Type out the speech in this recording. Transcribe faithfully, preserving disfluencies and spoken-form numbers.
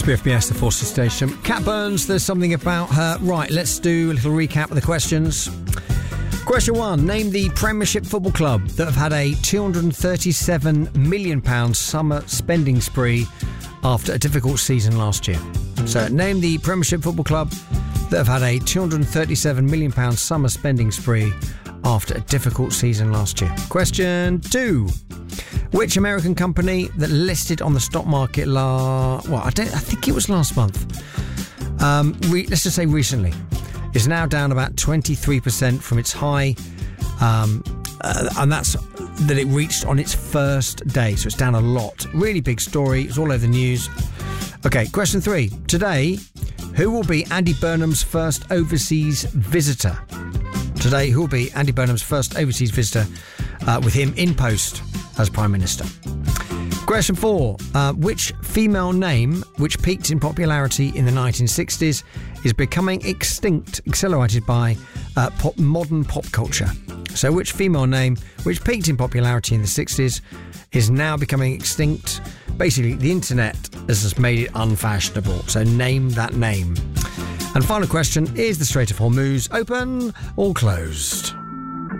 It's B F B S, the Forces Station. Cat Burns, there's something about her. Right, let's do a little recap of the questions. Question one. Name the Premiership Football Club that have had a two hundred thirty-seven million pounds summer spending spree after a difficult season last year. So, name the Premiership Football Club that have had a two hundred thirty-seven million pounds summer spending spree after a difficult season last year. Question two. Which American company that listed on the stock market la well, I don't I think it was last month. Um, re, let's just say recently, is now down about twenty-three percent from its high, um, uh, and that's that it reached on its first day. So it's down a lot. Really big story. It's all over the news. Okay, question three. Today, who will be Andy Burnham's first overseas visitor? Today, who will be Andy Burnham's first overseas visitor uh, with him in post as Prime Minister? Question four. Uh, which female name, which peaked in popularity in the nineteen sixties, is becoming extinct, accelerated by uh, pop, modern pop culture? So which female name, which peaked in popularity in the sixties, is now becoming extinct? Basically, the internet has just made it unfashionable. So name that name. And final question, is the Strait of Hormuz open or closed?